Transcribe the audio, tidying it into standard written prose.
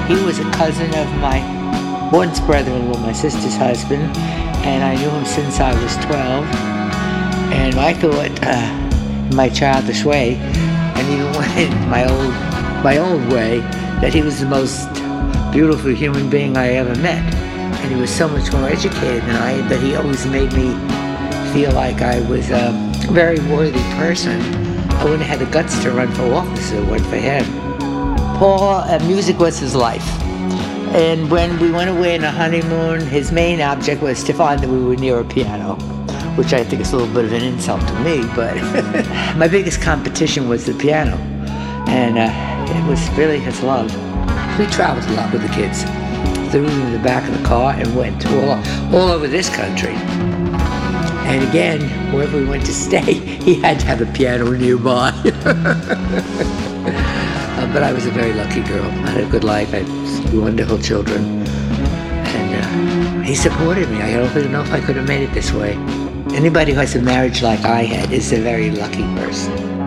He was a cousin of my once brother-in-law, my sister's husband, and I knew him since I was 12. And I thought, in my childish way, and even in my old way, that he was the most beautiful human being I ever met. And he was so much more educated than I, but he always made me feel like I was a very worthy person. I wouldn't have had the guts to run for office if it weren't for him. Paul, music was his life. And when we went away on a honeymoon, his main object was to find that we were near a piano, which I think is a little bit of an insult to me, but my biggest competition was the piano. And it was really his love. We traveled a lot with the kids. Threw them in the back of the car and went all over this country. And again, wherever we went to stay, he had to have a piano nearby. But I was a very lucky girl. I had a good life. I had wonderful children. And he supported me. I don't even know if I could have made it this way. Anybody who has a marriage like I had is a very lucky person.